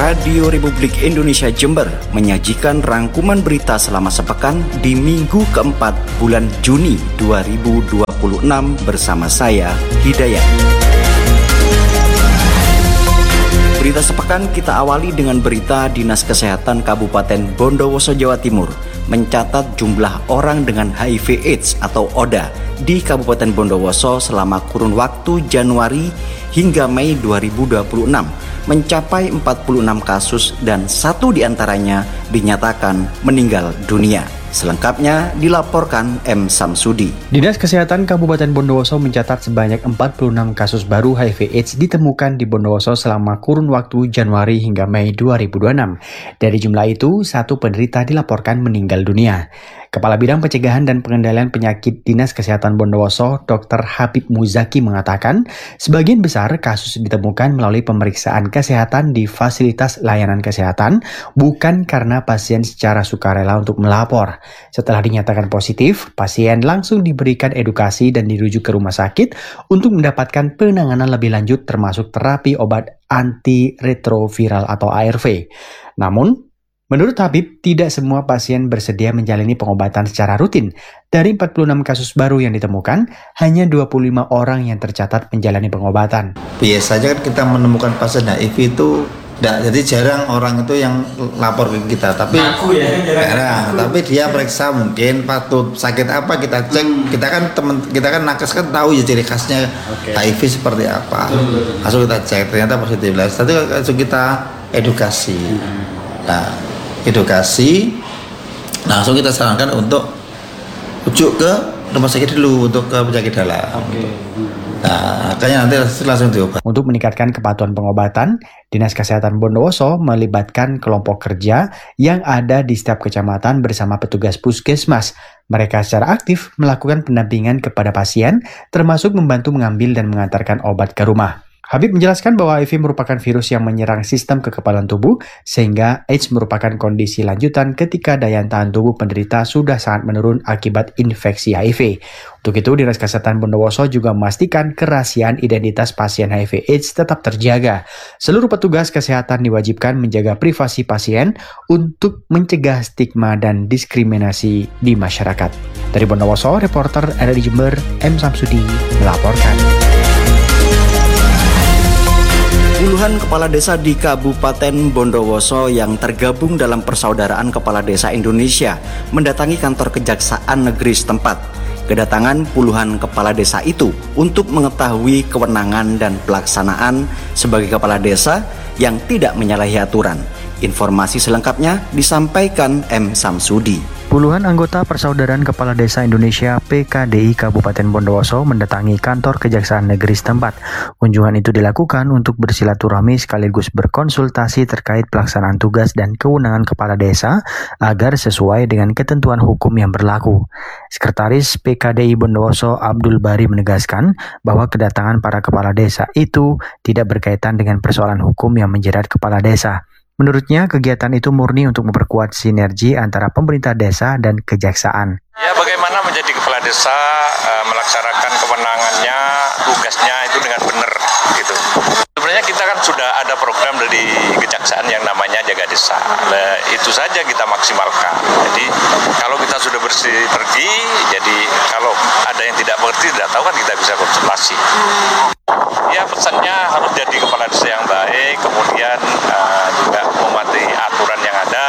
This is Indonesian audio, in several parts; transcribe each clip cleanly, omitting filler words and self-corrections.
Radio Republik Indonesia Jember menyajikan rangkuman berita selama sepekan di minggu keempat bulan Juni 2026 bersama saya, Hidayat. Berita sepekan kita awali dengan berita Dinas Kesehatan Kabupaten Bondowoso, Jawa Timur mencatat jumlah orang dengan HIV/AIDS atau ODA di Kabupaten Bondowoso selama kurun waktu Januari hingga Mei 2026 mencapai 46 kasus dan 1 diantaranya dinyatakan meninggal dunia. Selengkapnya dilaporkan M. Samsudi. Dinas Kesehatan Kabupaten Bondowoso mencatat sebanyak 46 kasus baru HIV/AIDS ditemukan di Bondowoso selama kurun waktu Januari hingga Mei 2026. Dari jumlah itu, 1 penderita dilaporkan meninggal dunia. Kepala Bidang Pencegahan dan Pengendalian Penyakit Dinas Kesehatan Bondowoso, Dr. Habib Muzaki mengatakan, sebagian besar kasus ditemukan melalui pemeriksaan kesehatan di fasilitas layanan kesehatan, bukan karena pasien secara sukarela untuk melapor. Setelah dinyatakan positif, pasien langsung diberikan edukasi dan dirujuk ke rumah sakit untuk mendapatkan penanganan lebih lanjut termasuk terapi obat antiretroviral atau ARV. Namun, menurut Habib, tidak semua pasien bersedia menjalani pengobatan secara rutin. Dari 46 kasus baru yang ditemukan, hanya 25 orang yang tercatat menjalani pengobatan. Biasanya kan kita menemukan pasien HIV itu jadi jarang orang itu yang lapor ke kita, tapi tapi dia periksa mungkin patut sakit apa kita cek. Kita kan nakes kan tahu ya ciri khasnya HIV seperti apa. Langsung kita cek ternyata positif. Langsung kita edukasi. Langsung kita sarankan untuk rujuk ke rumah sakit dulu untuk ke penyakit dalam. Makanya nanti langsung diobat. Untuk meningkatkan kepatuhan pengobatan, Dinas Kesehatan Bondowoso melibatkan kelompok kerja yang ada di setiap kecamatan bersama petugas puskesmas. Mereka secara aktif melakukan pendampingan kepada pasien, termasuk membantu mengambil dan mengantarkan obat ke rumah. Habib menjelaskan bahwa HIV merupakan virus yang menyerang sistem kekebalan tubuh, sehingga AIDS merupakan kondisi lanjutan ketika daya tahan tubuh penderita sudah sangat menurun akibat infeksi HIV. Untuk itu, Dinas Kesehatan Bondowoso juga memastikan kerahasiaan identitas pasien HIV/AIDS tetap terjaga. Seluruh petugas kesehatan diwajibkan menjaga privasi pasien untuk mencegah stigma dan diskriminasi di masyarakat. Dari Bondowoso, reporter RRI Jember, M. Samsudi melaporkan. Puluhan kepala desa di Kabupaten Bondowoso yang tergabung dalam Persaudaraan Kepala Desa Indonesia mendatangi kantor Kejaksaan Negeri setempat. Kedatangan puluhan kepala desa itu untuk mengetahui kewenangan dan pelaksanaan sebagai kepala desa yang tidak menyalahi aturan. Informasi selengkapnya disampaikan M. Samsudi. Puluhan anggota Persaudaraan Kepala Desa Indonesia PKDI Kabupaten Bondowoso mendatangi kantor Kejaksaan Negeri setempat. Kunjungan itu dilakukan untuk bersilaturahmi sekaligus berkonsultasi terkait pelaksanaan tugas dan kewenangan kepala desa agar sesuai dengan ketentuan hukum yang berlaku. Sekretaris PKDI Bondowoso Abdul Bari menegaskan bahwa kedatangan para kepala desa itu tidak berkaitan dengan persoalan hukum yang menjerat kepala desa. Menurutnya, kegiatan itu murni untuk memperkuat sinergi antara pemerintah desa dan kejaksaan. Ya, bagaimana menjadi kepala desa melaksanakan kewenangannya, tugasnya itu dengan benar gitu. Sebenarnya kita kan sudah ada program dari kejaksaan yang namanya Jaga Desa. Itu saja kita maksimalkan. Jadi kalau kita sudah bersinergi, jadi kalau ada yang tidak mengerti, tidak tahu kan kita bisa konsultasi. Ya, pesannya harus jadi kepala desa yang baik, kemudian juga mematuhi aturan yang ada.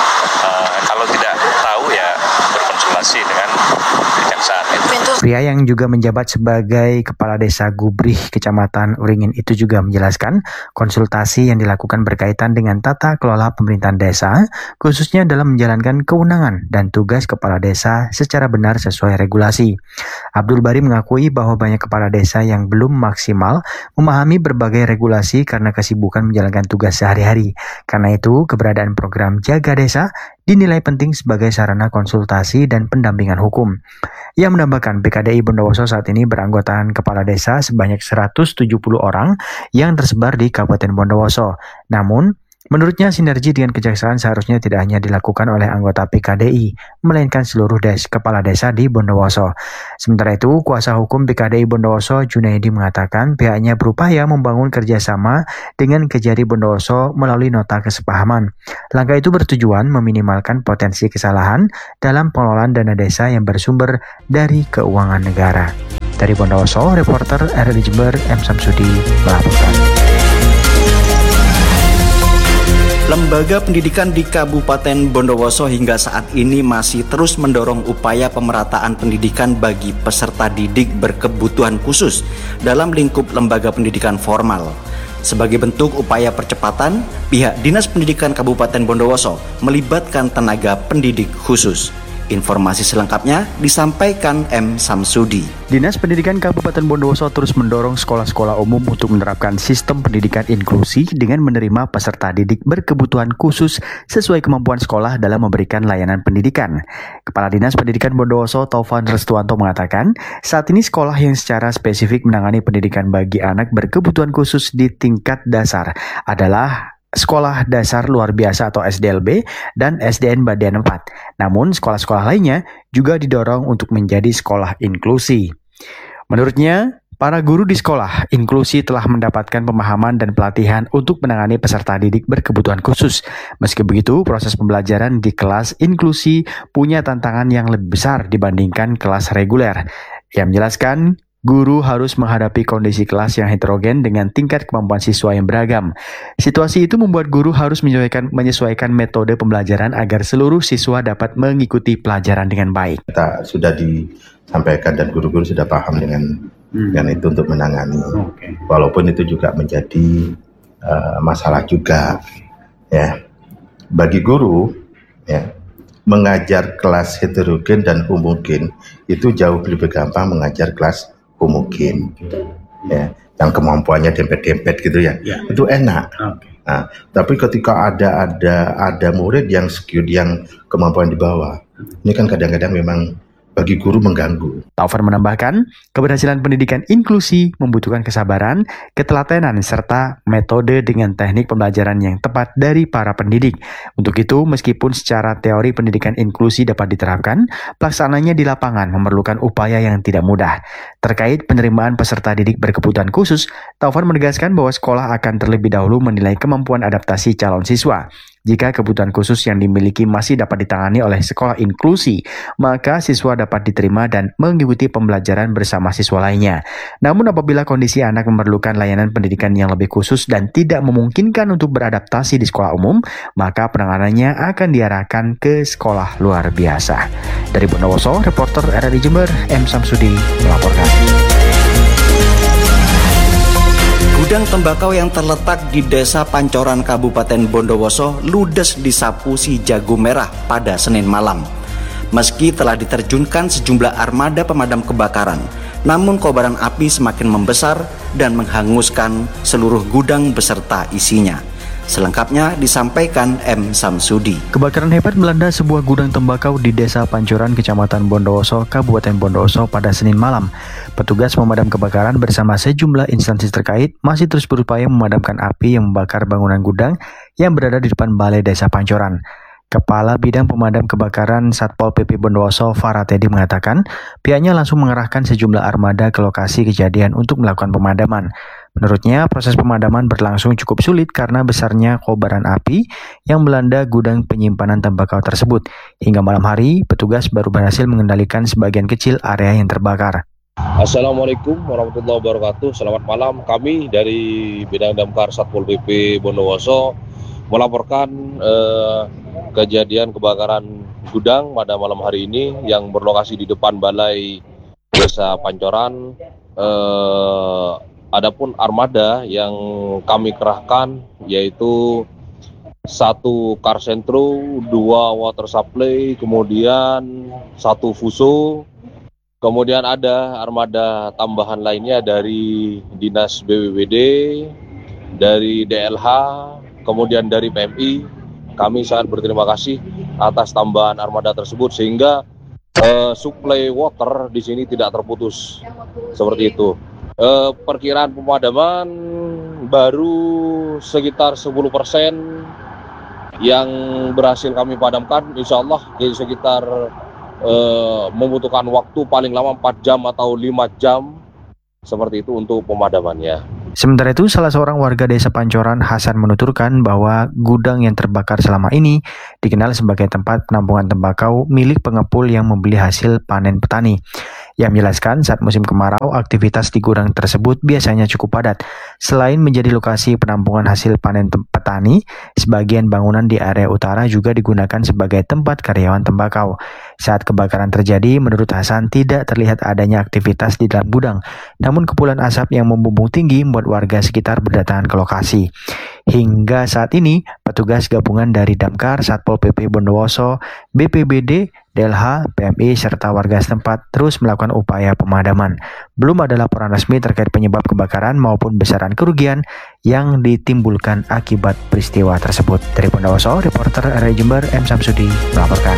Kalau tidak tahu ya berkonsultasi dengan kejaksaan. Pria yang juga menjabat sebagai Kepala Desa Gubrih Kecamatan Uringin itu juga menjelaskan konsultasi yang dilakukan berkaitan dengan tata kelola pemerintahan desa, khususnya dalam menjalankan kewenangan dan tugas kepala desa secara benar sesuai regulasi. Abdul Bari mengakui bahwa banyak kepala desa yang belum maksimal memahami berbagai regulasi karena kesibukan menjalankan tugas sehari-hari. Karena itu, keberadaan program Jaga Desa dinilai penting sebagai sarana konsultasi dan pendampingan hukum. Ia menambahkan PKDI Bondowoso saat ini beranggotakan kepala desa sebanyak 170 orang yang tersebar di Kabupaten Bondowoso. Namun, Menurutnya, sinergi dengan kejaksaan seharusnya tidak hanya dilakukan oleh anggota PKDI, melainkan seluruh kepala desa di Bondowoso. Sementara itu, kuasa hukum PKDI Bondowoso, Junaidi, mengatakan pihaknya berupaya membangun kerjasama dengan Kejari Bondowoso melalui nota kesepahaman. Langkah itu bertujuan meminimalkan potensi kesalahan dalam pengelolaan dana desa yang bersumber dari keuangan negara. Dari Bondowoso, reporter RRI Jember M. Samsudi melaporkan. Lembaga pendidikan di Kabupaten Bondowoso hingga saat ini masih terus mendorong upaya pemerataan pendidikan bagi peserta didik berkebutuhan khusus dalam lingkup lembaga pendidikan formal. Sebagai bentuk upaya percepatan, pihak Dinas Pendidikan Kabupaten Bondowoso melibatkan tenaga pendidik khusus. Informasi selengkapnya disampaikan M. Samsudi. Dinas Pendidikan Kabupaten Bondowoso terus mendorong sekolah-sekolah umum untuk menerapkan sistem pendidikan inklusi dengan menerima peserta didik berkebutuhan khusus sesuai kemampuan sekolah dalam memberikan layanan pendidikan. Kepala Dinas Pendidikan Bondowoso, Taufan Restuanto, mengatakan, saat ini sekolah yang secara spesifik menangani pendidikan bagi anak berkebutuhan khusus di tingkat dasar adalah Sekolah Dasar Luar Biasa atau SDLB dan SDN Badian 4. Namun sekolah-sekolah lainnya juga didorong untuk menjadi sekolah inklusi. Menurutnya, para guru di sekolah inklusi telah mendapatkan pemahaman dan pelatihan untuk menangani peserta didik berkebutuhan khusus. Meski begitu, proses pembelajaran di kelas inklusi punya tantangan yang lebih besar dibandingkan kelas reguler. Ia menjelaskan, guru harus menghadapi kondisi kelas yang heterogen dengan tingkat kemampuan siswa yang beragam. Situasi itu membuat guru harus menyesuaikan metode pembelajaran agar seluruh siswa dapat mengikuti pelajaran dengan baik. Kita sudah disampaikan dan guru-guru sudah paham dengan itu untuk menangani. Walaupun itu juga menjadi masalah juga, ya. Bagi guru, ya, mengajar kelas heterogen dan homogen itu jauh lebih gampang mengajar kelas homogen, ya, yang kemampuannya dempet-dempet gitu ya, itu enak. Nah, tapi ketika ada murid yang skewed, yang kemampuan di bawah, ini kan kadang-kadang memang bagi guru mengganggu. Taufan menambahkan, keberhasilan pendidikan inklusi membutuhkan kesabaran, ketelatenan, serta metode dengan teknik pembelajaran yang tepat dari para pendidik. Untuk itu, meskipun secara teori pendidikan inklusi dapat diterapkan, pelaksanaannya di lapangan memerlukan upaya yang tidak mudah. Terkait penerimaan peserta didik berkebutuhan khusus, Taufan menegaskan bahwa sekolah akan terlebih dahulu menilai kemampuan adaptasi calon siswa. Jika kebutuhan khusus yang dimiliki masih dapat ditangani oleh sekolah inklusi, maka siswa dapat diterima dan mengikuti pembelajaran bersama siswa lainnya. Namun apabila kondisi anak memerlukan layanan pendidikan yang lebih khusus dan tidak memungkinkan untuk beradaptasi di sekolah umum, maka penanganannya akan diarahkan ke sekolah luar biasa. Dari Bondowoso, reporter RRI Jember, M. Samsudi melaporkan. Gudang tembakau yang terletak di Desa Pancoran Kabupaten Bondowoso ludes disapu si jago merah pada Senin malam. Meski telah diterjunkan sejumlah armada pemadam kebakaran, namun kobaran api semakin membesar dan menghanguskan seluruh gudang beserta isinya. Selengkapnya disampaikan M. Samsudi. Kebakaran hebat melanda sebuah gudang tembakau di Desa Pancoran, Kecamatan Bondowoso, Kabupaten Bondowoso pada Senin malam. Petugas pemadam kebakaran bersama sejumlah instansi terkait masih terus berupaya memadamkan api yang membakar bangunan gudang yang berada di depan Balai Desa Pancoran. Kepala Bidang Pemadam Kebakaran Satpol PP Bondowoso, Farah Teddy, mengatakan pihaknya langsung mengerahkan sejumlah armada ke lokasi kejadian untuk melakukan pemadaman. Menurutnya, proses pemadaman berlangsung cukup sulit karena besarnya kobaran api yang melanda gudang penyimpanan tembakau tersebut. Hingga malam hari, petugas baru berhasil mengendalikan sebagian kecil area yang terbakar. Assalamualaikum warahmatullahi wabarakatuh. Selamat malam. Kami dari Bidang Damkar Satpol PP Bondowoso melaporkan kejadian kebakaran gudang pada malam hari ini yang berlokasi di depan Balai Desa Pancoran. Adapun armada yang kami kerahkan yaitu 1 car sentro, 2 water supply, kemudian 1 fuso, kemudian ada armada tambahan lainnya dari Dinas BPBD, dari DLH, kemudian dari PMI. Kami sangat berterima kasih atas tambahan armada tersebut sehingga suplai water di sini tidak terputus seperti itu. Perkiraan pemadaman baru sekitar 10% Yang berhasil kami padamkan insya Allah di sekitar membutuhkan waktu paling lama 4 jam atau 5 jam seperti itu untuk pemadamannya. Sementara itu, salah seorang warga desa Pancoran, Hasan, menuturkan bahwa gudang yang terbakar selama ini dikenal sebagai tempat penampungan tembakau milik pengepul yang membeli hasil panen petani. Yang menjelaskan saat musim kemarau, aktivitas di gudang tersebut biasanya cukup padat. Selain menjadi lokasi penampungan hasil panen petani, sebagian bangunan di area utara juga digunakan sebagai tempat karyawan tembakau. Saat kebakaran terjadi, menurut Hasan tidak terlihat adanya aktivitas di dalam gudang, namun kepulan asap yang membumbung tinggi membuat warga sekitar berdatangan ke lokasi. Hingga saat ini, petugas gabungan dari Damkar, Satpol PP Bondowoso, BPBD, DLH, PMI, serta warga setempat terus melakukan upaya pemadaman. Belum ada laporan resmi terkait penyebab kebakaran maupun besaran kerugian yang ditimbulkan akibat peristiwa tersebut. Dari Bondowoso, reporter RRI Jember, M. Samsudi melaporkan.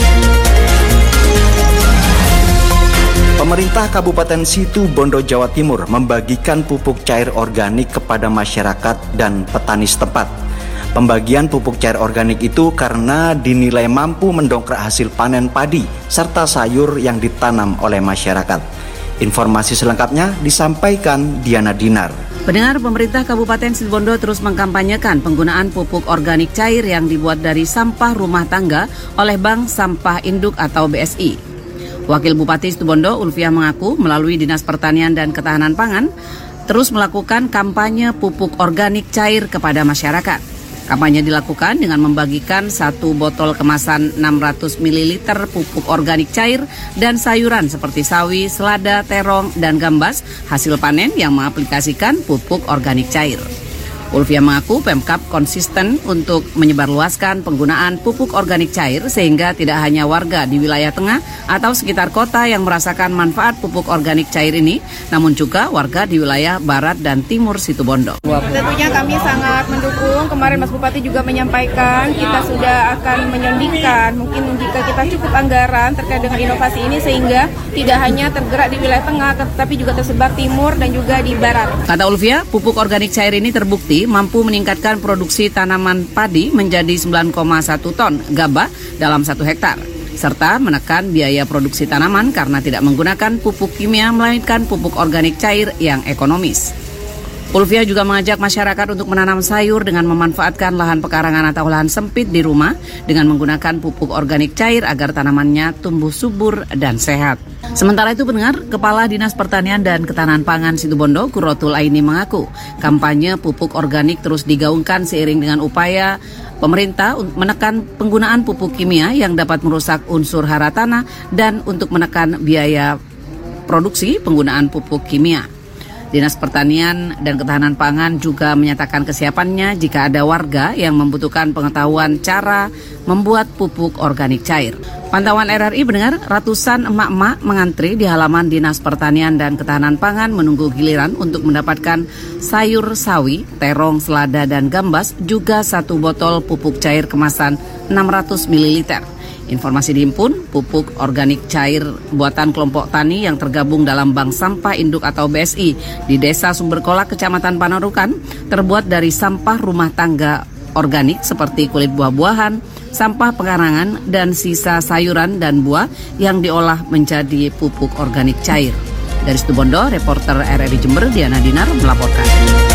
Pemerintah Kabupaten Situ Bondo, Jawa Timur membagikan pupuk cair organik kepada masyarakat dan petani setempat. Pembagian pupuk cair organik itu karena dinilai mampu mendongkrak hasil panen padi serta sayur yang ditanam oleh masyarakat. Informasi selengkapnya disampaikan Diana Dinar. Pendengar, pemerintah Kabupaten Situbondo terus mengkampanyekan penggunaan pupuk organik cair yang dibuat dari sampah rumah tangga oleh Bank Sampah Induk atau BSI. Wakil Bupati Situbondo, Ulfiah, mengaku melalui Dinas Pertanian dan Ketahanan Pangan terus melakukan kampanye pupuk organik cair kepada masyarakat. Kampanye dilakukan dengan membagikan 1 botol kemasan 600 ml pupuk organik cair dan sayuran seperti sawi, selada, terong, dan gambas hasil panen yang mengaplikasikan pupuk organik cair. Ulfiah mengaku Pemkab konsisten untuk menyebarluaskan penggunaan pupuk organik cair sehingga tidak hanya warga di wilayah tengah atau sekitar kota yang merasakan manfaat pupuk organik cair ini, namun juga warga di wilayah barat dan timur Situbondo. Tentunya kami sangat mendukung. Kemarin Mas Bupati juga menyampaikan kita sudah akan menyuntikkan mungkin jika kita cukup anggaran terkait dengan inovasi ini sehingga tidak hanya tergerak di wilayah tengah tetapi juga tersebar timur dan juga di barat. Kata Ulfiah, pupuk organik cair ini terbukti mampu meningkatkan produksi tanaman padi menjadi 9,1 ton gabah dalam 1 hektar, serta menekan biaya produksi tanaman karena tidak menggunakan pupuk kimia melainkan pupuk organik cair yang ekonomis. Ulfiah juga mengajak masyarakat untuk menanam sayur dengan memanfaatkan lahan pekarangan atau lahan sempit di rumah dengan menggunakan pupuk organik cair agar tanamannya tumbuh subur dan sehat. Sementara itu, pendengar, Kepala Dinas Pertanian dan Ketahanan Pangan Situbondo, Kurotul Aini, mengaku kampanye pupuk organik terus digaungkan seiring dengan upaya pemerintah menekan penggunaan pupuk kimia yang dapat merusak unsur hara tanah dan untuk menekan biaya produksi penggunaan pupuk kimia. Dinas Pertanian dan Ketahanan Pangan juga menyatakan kesiapannya jika ada warga yang membutuhkan pengetahuan cara membuat pupuk organik cair. Pantauan RRI mendengar ratusan emak-emak mengantri di halaman Dinas Pertanian dan Ketahanan Pangan menunggu giliran untuk mendapatkan sayur sawi, terong, selada, dan gambas, juga 1 botol pupuk cair kemasan 600 ml. Informasi dihimpun, pupuk organik cair buatan kelompok tani yang tergabung dalam Bank Sampah Induk atau BSI di Desa Sumberkolak, Kecamatan Panarukan, terbuat dari sampah rumah tangga organik seperti kulit buah-buahan, sampah pekarangan, dan sisa sayuran dan buah yang diolah menjadi pupuk organik cair. Dari Situbondo, reporter RRI Jember, Diana Dinar melaporkan.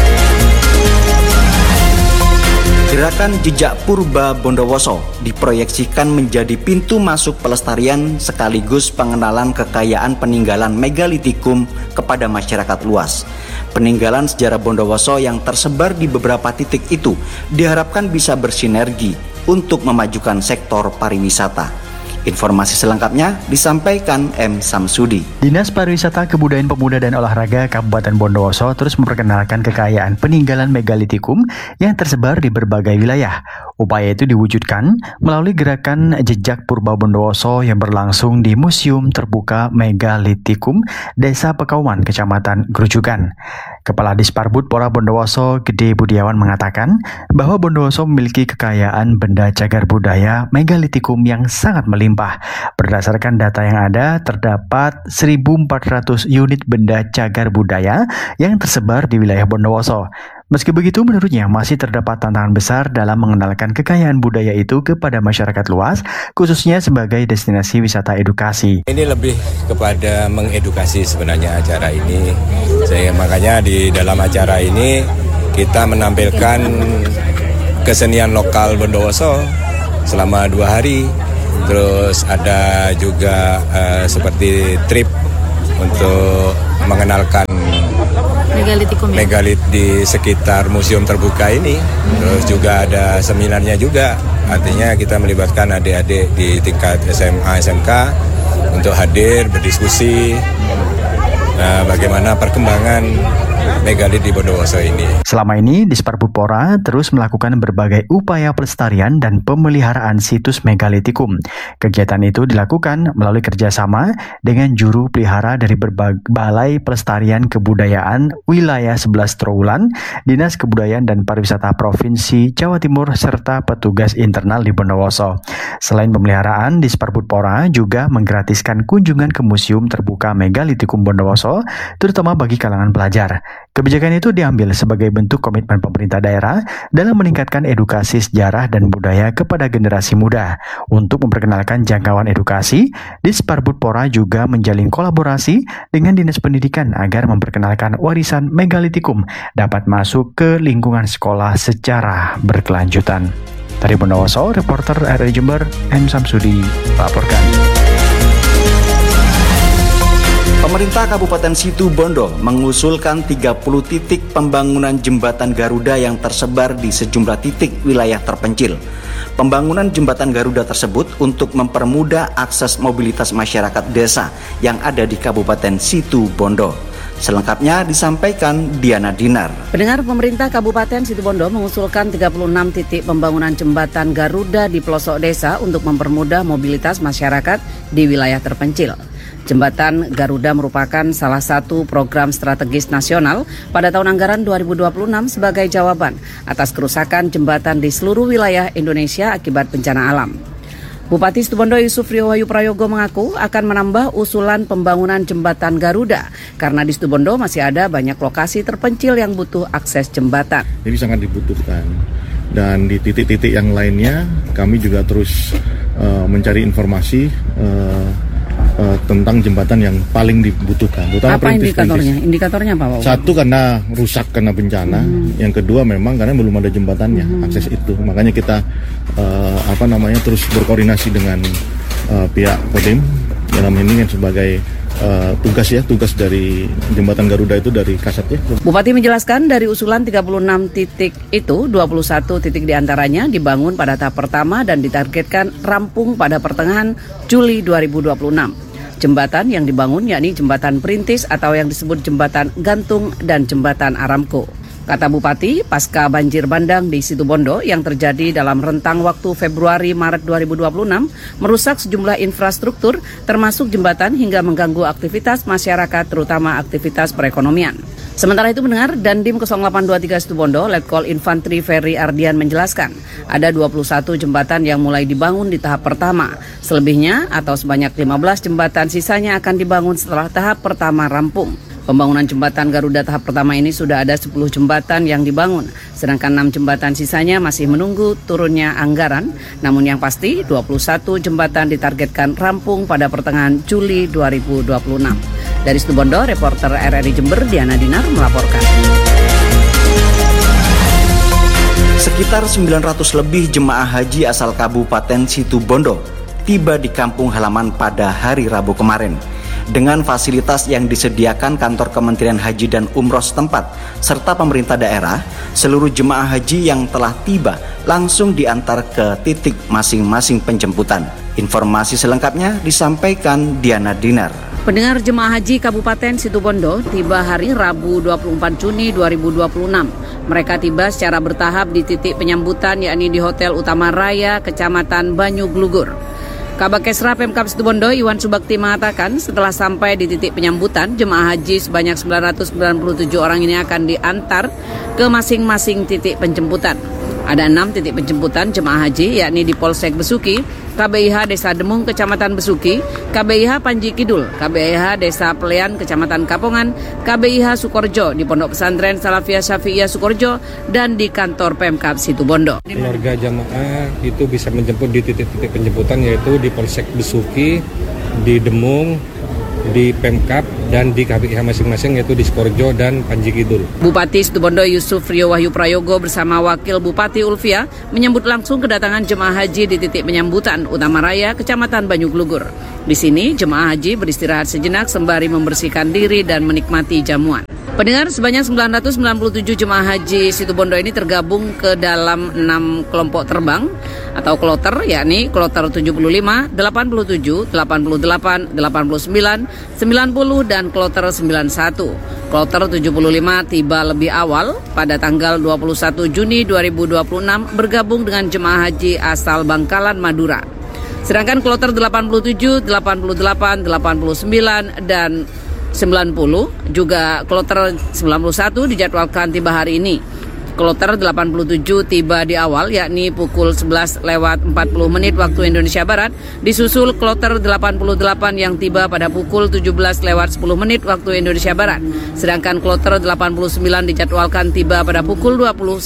Gerakan Jejak Purba Bondowoso diproyeksikan menjadi pintu masuk pelestarian sekaligus pengenalan kekayaan peninggalan megalitikum kepada masyarakat luas. Peninggalan sejarah Bondowoso yang tersebar di beberapa titik itu diharapkan bisa bersinergi untuk memajukan sektor pariwisata. Informasi selengkapnya disampaikan M. Samsudi. Dinas Pariwisata, Kebudayaan Pemuda dan Olahraga Kabupaten Bondowoso terus memperkenalkan kekayaan peninggalan megalitikum yang tersebar di berbagai wilayah. Upaya itu diwujudkan melalui gerakan Jejak Purba Bondowoso yang berlangsung di Museum Terbuka Megalitikum Desa Pekauman, Kecamatan Grujugan. Kepala Disparbud Pora Bondowoso, Gede Budiawan, mengatakan bahwa Bondowoso memiliki kekayaan benda cagar budaya megalitikum yang sangat melimpah. Berdasarkan data yang ada, terdapat 1.400 unit benda cagar budaya yang tersebar di wilayah Bondowoso. Meski begitu, menurutnya masih terdapat tantangan besar dalam mengenalkan kekayaan budaya itu kepada masyarakat luas, khususnya sebagai destinasi wisata edukasi. Ini lebih kepada mengedukasi sebenarnya acara ini. Sehingga makanya di dalam acara ini kita menampilkan kesenian lokal Bondowoso selama 2 hari. Terus ada juga seperti trip untuk mengenalkan megalit di sekitar museum terbuka ini. Terus juga ada seminarnya juga. Artinya kita melibatkan adik-adik di tingkat SMA, SMK untuk hadir berdiskusi bagaimana perkembangan megalit di Bondowoso ini. Selama ini, Disparbudpora terus melakukan berbagai upaya pelestarian dan pemeliharaan situs megalitikum. Kegiatan itu dilakukan melalui kerjasama dengan juru pelihara dari berbagai Balai Pelestarian Kebudayaan Wilayah 11 Trowulan, Dinas Kebudayaan dan Pariwisata Provinsi Jawa Timur, serta petugas internal di Bondowoso. Selain pemeliharaan, Disparbudpora juga menggratiskan kunjungan ke Museum Terbuka Megalitikum Bondowoso, terutama bagi kalangan pelajar. Kebijakan itu diambil sebagai bentuk komitmen pemerintah daerah dalam meningkatkan edukasi sejarah dan budaya kepada generasi muda. Untuk memperkenalkan jangkauan edukasi, Disparbudpora juga menjalin kolaborasi dengan Dinas Pendidikan agar memperkenalkan warisan megalitikum dapat masuk ke lingkungan sekolah secara berkelanjutan. Dari Bondowoso, reporter RRI Jember, M. Samsudi, melaporkan. Pemerintah Kabupaten Situbondo mengusulkan 30 titik pembangunan jembatan Garuda yang tersebar di sejumlah titik wilayah terpencil. Pembangunan jembatan Garuda tersebut untuk mempermudah akses mobilitas masyarakat desa yang ada di Kabupaten Situbondo. Selengkapnya disampaikan Diana Dinar. Pendengar, pemerintah Kabupaten Situbondo mengusulkan 36 titik pembangunan jembatan Garuda di pelosok desa untuk mempermudah mobilitas masyarakat di wilayah terpencil. Jembatan Garuda merupakan salah satu program strategis nasional pada tahun anggaran 2026 sebagai jawaban atas kerusakan jembatan di seluruh wilayah Indonesia akibat bencana alam. Bupati Situbondo Yusuf Riowayu Prayogo mengaku akan menambah usulan pembangunan jembatan Garuda karena di Situbondo masih ada banyak lokasi terpencil yang butuh akses jembatan. Jadi sangat dibutuhkan. Dan di titik-titik yang lainnya kami juga terus mencari informasi tentang jembatan yang paling dibutuhkan. Apa indikatornya? Indikatornya apa, Pak? Satu, karena rusak karena bencana. Yang kedua, memang karena belum ada jembatannya, akses itu. Makanya kita terus berkoordinasi dengan pihak Kodim dalam ini yang sebagai tugas dari jembatan Garuda itu dari Kasat ya. Bupati menjelaskan dari usulan 36 titik itu 21 titik diantaranya dibangun pada tahap pertama dan ditargetkan rampung pada pertengahan Juli 2026. Jembatan yang dibangun yakni Jembatan Perintis atau yang disebut Jembatan Gantung dan Jembatan Aramco. Kata Bupati, pasca banjir bandang di Situbondo yang terjadi dalam rentang waktu Februari-Maret 2026 merusak sejumlah infrastruktur termasuk jembatan hingga mengganggu aktivitas masyarakat terutama aktivitas perekonomian. Sementara itu mendengar Dandim 0823 Situbondo, Letkol Infantri Ferry Ardian menjelaskan ada 21 jembatan yang mulai dibangun di tahap pertama. Selebihnya atau sebanyak 15 jembatan sisanya akan dibangun setelah tahap pertama rampung. Pembangunan jembatan Garuda tahap pertama ini sudah ada 10 jembatan yang dibangun, sedangkan 6 jembatan sisanya masih menunggu turunnya anggaran. Namun yang pasti 21 jembatan ditargetkan rampung pada pertengahan Juli 2026. Dari Situbondo, reporter RRI Jember Diana Dinar melaporkan. Sekitar 900 lebih jemaah haji asal Kabupaten Situbondo tiba di kampung halaman pada hari Rabu kemarin. Dengan fasilitas yang disediakan kantor Kementerian Haji dan Umroh setempat serta pemerintah daerah, seluruh jemaah haji yang telah tiba langsung diantar ke titik masing-masing penjemputan. Informasi selengkapnya disampaikan Diana Dinar. Pendengar, jemaah haji Kabupaten Situbondo tiba hari Rabu 24 Juni 2026. Mereka tiba secara bertahap di titik penyambutan yakni di Hotel Utama Raya, Kecamatan Banyu Glugur. Kabakesra Pemkab Situbondo Iwan Subakti mengatakan setelah sampai di titik penyambutan, jemaah haji sebanyak 997 orang ini akan diantar ke masing-masing titik penjemputan. Ada 6 titik penjemputan jemaah haji, yakni di Polsek Besuki, KBIH Desa Demung, Kecamatan Besuki, KBIH Panji Kidul, KBIH Desa Pelean, Kecamatan Kapongan, KBIH Sukorjo, di Pondok Pesantren Salafiyah Syafi'iyah Sukorjo, dan di kantor Pemkab Situbondo. Keluarga jamaah itu bisa menjemput di titik-titik penjemputan, yaitu di Polsek Besuki, di Demung, di Pemkab, dan di KBIH masing-masing, yaitu di Sukorjo dan Panji Kidul. Bupati Situbondo Yusuf Rio Wahyu Prayogo bersama Wakil Bupati Ulfia menyambut langsung kedatangan jemaah haji di titik penyambutan Utama Raya, Kecamatan Banyuglugur. Di sini, jemaah haji beristirahat sejenak sembari membersihkan diri dan menikmati jamuan. Pendengar, sebanyak 997 jemaah haji Situbondo ini tergabung ke dalam 6 kelompok terbang atau kloter, yakni kloter 75, 87, 88, 89, 90, dan kloter 91. Kloter 75 tiba lebih awal pada tanggal 21 Juni 2026 bergabung dengan jemaah haji asal Bangkalan, Madura. Sedangkan kloter 87, 88, 89, dan 90 juga kloter 91 dijadwalkan tiba hari ini. Kloter 87 tiba di awal, yakni pukul 11:40 waktu Indonesia Barat, disusul kloter 88 yang tiba pada pukul 17:10 waktu Indonesia Barat. Sedangkan kloter 89 dijadwalkan tiba pada pukul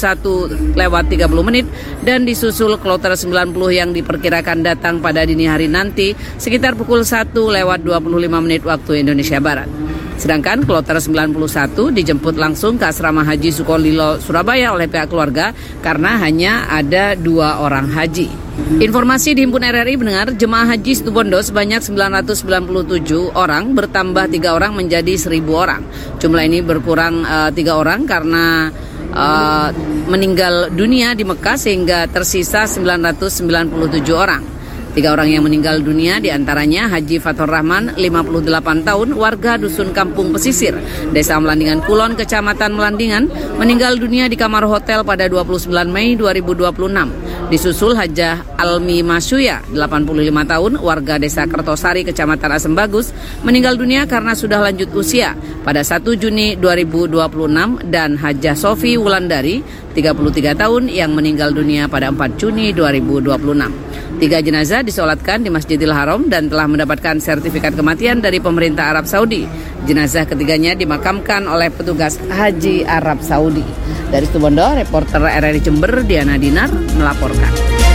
21:30 dan disusul kloter 90 yang diperkirakan datang pada dini hari nanti sekitar pukul 1:25 waktu Indonesia Barat. Sedangkan kloter 91 dijemput langsung ke Asrama Haji Sukolilo, Surabaya oleh pihak keluarga karena hanya ada 2 orang haji. Informasi dihimpun RRI mendengar jemaah haji Situbondo sebanyak 997 orang bertambah 3 orang menjadi 1.000 orang. Jumlah ini berkurang 3 orang karena meninggal dunia di Mekah sehingga tersisa 997 orang. 3 orang yang meninggal dunia diantaranya Haji Fathur Rahman, 58 tahun, warga Dusun Kampung Pesisir, Desa Melandingan Kulon, Kecamatan Melandingan, meninggal dunia di kamar hotel pada 29 Mei 2026. Disusul Hajah Almi Masyuya, 85 tahun, warga Desa Kertosari, Kecamatan Asem Bagus, meninggal dunia karena sudah lanjut usia pada 1 Juni 2026, dan Hajah Sofi Wulandari, 33 tahun, yang meninggal dunia pada 4 Juni 2026. 3 jenazah disolatkan di Masjidil Haram dan telah mendapatkan sertifikat kematian dari pemerintah Arab Saudi. Jenazah ketiganya dimakamkan oleh petugas haji Arab Saudi. Dari Situbondo, reporter RRI Jember Diana Dinar melaporkan.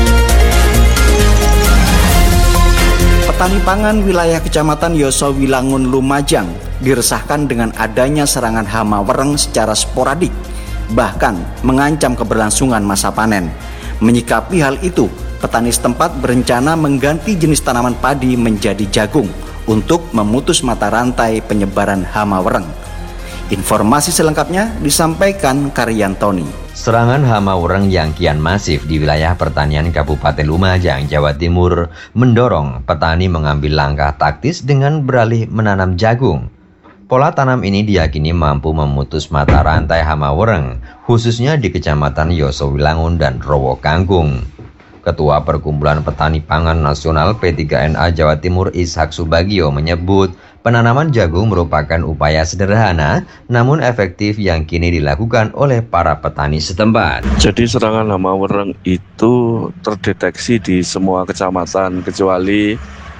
Petani pangan wilayah Kecamatan Yosowilangun, Lumajang diresahkan dengan adanya serangan hama wereng secara sporadik, bahkan mengancam keberlangsungan masa panen. Menyikapi hal itu, petani setempat berencana mengganti jenis tanaman padi menjadi jagung untuk memutus mata rantai penyebaran hama wereng. Informasi selengkapnya disampaikan Karyantoni. Serangan hama wereng yang kian masif di wilayah pertanian Kabupaten Lumajang, Jawa Timur mendorong petani mengambil langkah taktis dengan beralih menanam jagung. Pola tanam ini diyakini mampu memutus mata rantai hama wereng, khususnya di Kecamatan Yosowilangun dan Rowo Kangkung. Ketua Perkumpulan Petani Pangan Nasional P3NA Jawa Timur Ishak Subagio menyebut penanaman jagung merupakan upaya sederhana namun efektif yang kini dilakukan oleh para petani setempat. Jadi serangan hama wereng itu terdeteksi di semua kecamatan kecuali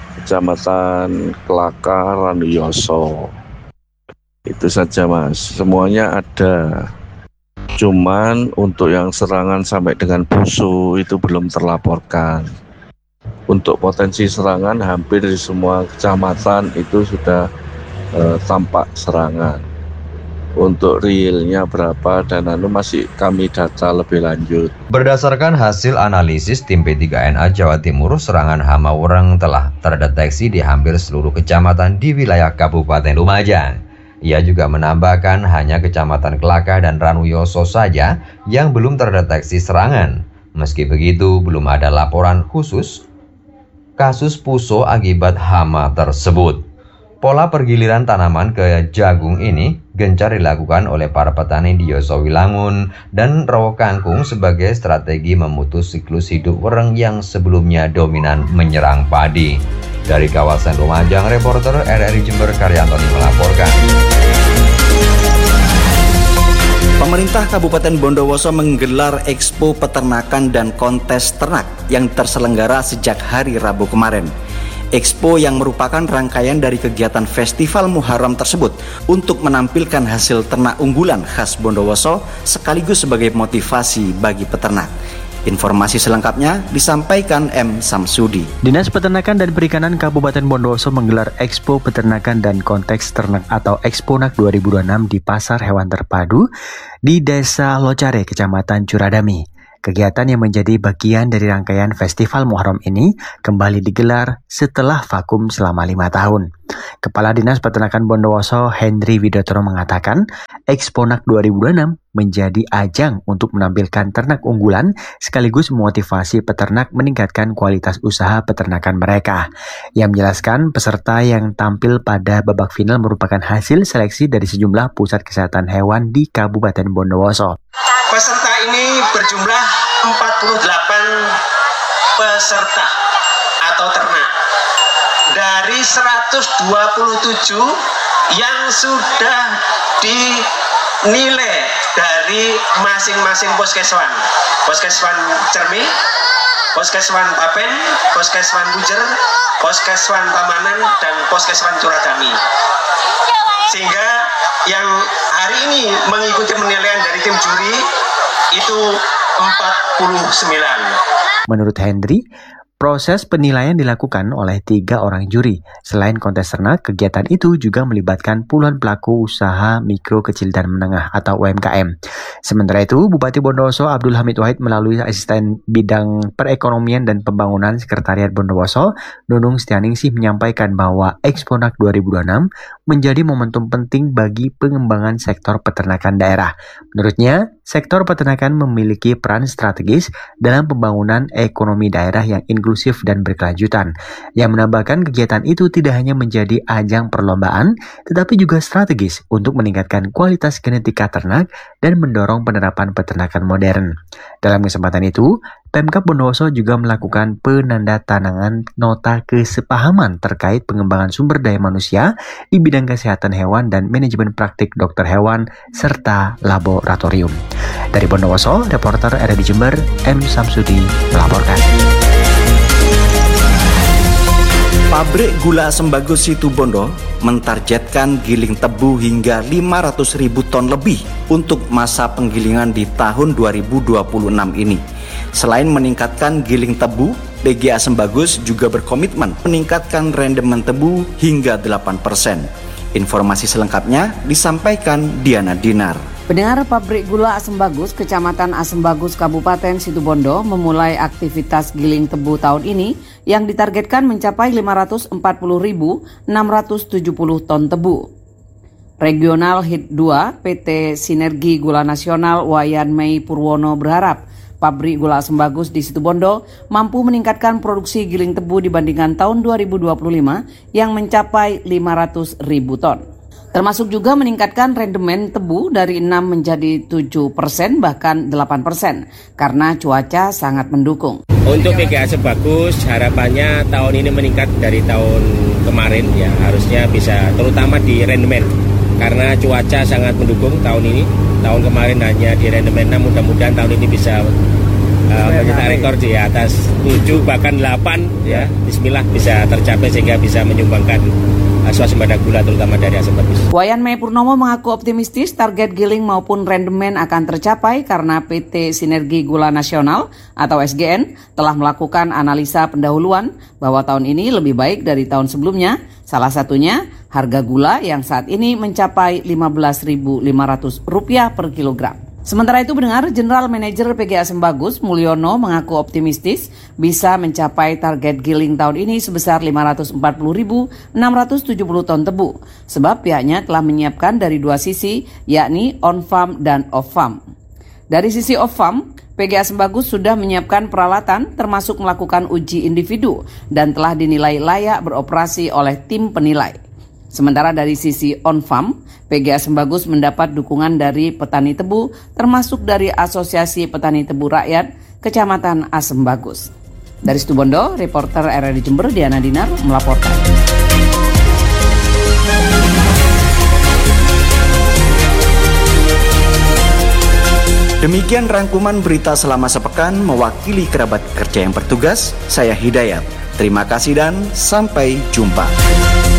Kecamatan Kelaka, Ranuyoso. Itu saja Mas, semuanya ada. Cuman untuk yang serangan sampai dengan busu itu belum terlaporkan. Untuk potensi serangan hampir di semua kecamatan itu sudah tampak serangan. Untuk realnya berapa dan masih kami data lebih lanjut. Berdasarkan hasil analisis tim P3NA Jawa Timur, serangan hama wereng telah terdeteksi di hampir seluruh kecamatan di wilayah Kabupaten Lumajang. Ia juga menambahkan hanya Kecamatan Kelaka dan Ranuyoso saja yang belum terdeteksi serangan. Meski begitu, belum ada laporan khusus kasus puso akibat hama tersebut. Pola pergiliran tanaman ke jagung ini gencar dilakukan oleh para petani di Yosowilangun dan Rowo Kangkung sebagai strategi memutus siklus hidup wereng yang sebelumnya dominan menyerang padi. Dari kawasan Lumajang, reporter RRI Jember Karyantoni melaporkan. Pemerintah Kabupaten Bondowoso menggelar Expo Peternakan dan Kontes Ternak yang terselenggara sejak hari Rabu kemarin. Expo yang merupakan rangkaian dari kegiatan Festival Muharram tersebut untuk menampilkan hasil ternak unggulan khas Bondowoso sekaligus sebagai motivasi bagi peternak. Informasi selengkapnya disampaikan M. Samsudi. Dinas Peternakan dan Perikanan Kabupaten Bondowoso menggelar Expo Peternakan dan Kontes Ternak atau Exponak 2026 di Pasar Hewan Terpadu di Desa Locare, Kecamatan Curadami. Kegiatan yang menjadi bagian dari rangkaian Festival Muharram ini kembali digelar setelah vakum selama 5 tahun. Kepala Dinas Peternakan Bondowoso Henry Widotoro mengatakan, Exponak 2026 menjadi ajang untuk menampilkan ternak unggulan sekaligus memotivasi peternak meningkatkan kualitas usaha peternakan mereka. Ia menjelaskan peserta yang tampil pada babak final merupakan hasil seleksi dari sejumlah pusat kesehatan hewan di Kabupaten Bondowoso. Peserta ini berjumlah 48 peserta atau ternak dari 127 yang sudah dinilai dari masing-masing Poskeswan Cermi, Poskeswan Tapen, Poskeswan Bujer, Poskeswan Tamanan, dan Poskeswan Curadami. Sehingga yang hari ini mengikuti penilaian dari tim juri itu 49. Menurut Henry, proses penilaian dilakukan oleh 3 orang juri. Selain kontes ternak, kegiatan itu juga melibatkan puluhan pelaku usaha mikro, kecil, dan menengah atau UMKM. Sementara itu, Bupati Bondowoso Abdul Hamid Wahid melalui asisten bidang perekonomian dan pembangunan Sekretariat Bondowoso, Nunung Setianingsih menyampaikan bahwa Exponak 2026 menjadi momentum penting bagi pengembangan sektor peternakan daerah. Menurutnya, sektor peternakan memiliki peran strategis dalam pembangunan ekonomi daerah yang inklusif dan berkelanjutan. Yang menambahkan kegiatan itu tidak hanya menjadi ajang perlombaan, tetapi juga strategis untuk meningkatkan kualitas genetika ternak dan mendorong penerapan peternakan modern. Dalam kesempatan itu, Pemkab Bondowoso juga melakukan penandatanganan nota kesepahaman terkait pengembangan sumber daya manusia di bidang kesehatan hewan dan manajemen praktik dokter hewan serta laboratorium. Dari Bondowoso, reporter RRI Jember, M. Samsudi melaporkan. Pabrik gula Asam Bagus Situbondo mentargetkan giling tebu hingga 500.000 ton lebih untuk masa penggilingan di tahun 2026 ini. Selain meningkatkan giling tebu, PG Asam Bagus juga berkomitmen meningkatkan rendemen tebu hingga 8%. Informasi selengkapnya disampaikan Diana Dinar. Pendengar, pabrik gula Asam Bagus Kecamatan Asam Bagus Kabupaten Situbondo memulai aktivitas giling tebu tahun ini yang ditargetkan mencapai 540.670 ton tebu. Regional HIT 2 PT Sinergi Gula Nasional Wayan Mei Purwono berharap pabrik gula Asam Bagus di Situbondo mampu meningkatkan produksi giling tebu dibandingkan tahun 2025 yang mencapai 500.000 ton. Termasuk juga meningkatkan rendemen tebu dari 6 menjadi 7% bahkan 8% karena cuaca sangat mendukung. Untuk PG Asam Bagus harapannya tahun ini meningkat dari tahun kemarin, ya harusnya bisa terutama di rendemen karena cuaca sangat mendukung tahun ini. Tahun kemarin hanya di rendemen 6, mudah-mudahan tahun ini bisa mencetak rekor di atas 7 bahkan 8 ya. Bismillah bisa tercapai sehingga bisa menyumbangkan swasembada gula terutama dari Asam Bagus. Wayan Mei Purnomo mengaku optimistis target giling maupun rendemen akan tercapai karena PT Sinergi Gula Nasional atau SGN telah melakukan analisa pendahuluan bahwa tahun ini lebih baik dari tahun sebelumnya. Salah satunya harga gula yang saat ini mencapai Rp15.500 per kilogram. Sementara itu, pendengar, General Manager PG Asam Bagus Mulyono mengaku optimistis bisa mencapai target giling tahun ini sebesar 540.670 ton tebu. Sebab pihaknya telah menyiapkan dari 2 sisi, yakni on-farm dan off-farm. Dari sisi off-farm, PG Asam Bagus sudah menyiapkan peralatan termasuk melakukan uji individu dan telah dinilai layak beroperasi oleh tim penilai. Sementara dari sisi on-farm, PG Asam Bagus mendapat dukungan dari petani tebu, termasuk dari Asosiasi Petani Tebu Rakyat Kecamatan Asam Bagus. Dari Situbondo, reporter RRI Jember Diana Dinar melaporkan. Demikian rangkuman berita selama sepekan mewakili kerabat kerja yang bertugas. Saya Hidayat. Terima kasih dan sampai jumpa.